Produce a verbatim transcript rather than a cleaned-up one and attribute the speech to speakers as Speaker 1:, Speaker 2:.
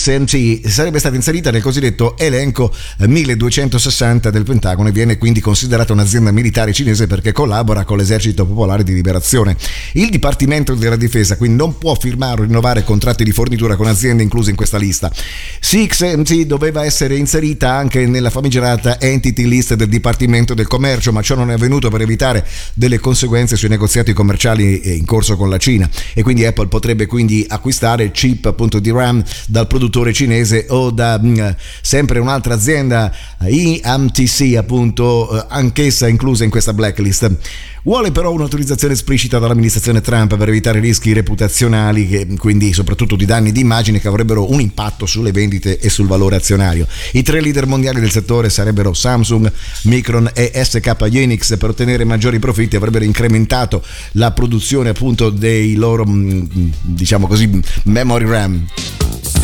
Speaker 1: X M T sarebbe stata inserita nel cosiddetto elenco milleduecentosessanta del Pentagono e viene quindi considerata un'azienda militare cinese perché collabora con l'esercito popolare di liberazione. Il Dipartimento della Difesa quindi non può firmare o rinnovare contratti di fornitura con aziende incluse in questa lista. C X M T doveva essere inserita anche nella famigerata Entity List del Dipartimento del Commercio, ma ciò non è avvenuto per evitare delle conseguenze sui negoziati commerciali in corso con la Cina, e quindi Apple potrebbe quindi acquistare chip appunto di RAM dal produttore cinese o da mh, sempre un'altra azienda, E M T C appunto, anch'essa inclusa in questa blacklist. Vuole però un'autorizzazione esplicita dall'amministrazione Trump per evitare rischi reputazionali, che quindi soprattutto di danni di immagine che avrebbero un impatto sulle vendite e sul valore azionario. I tre leader mondiali del settore sarebbero Samsung, Micron e S K Hynix. Per ottenere maggiori profitti avrebbero incrementato la produzione appunto dei loro, diciamo così, memory RAM.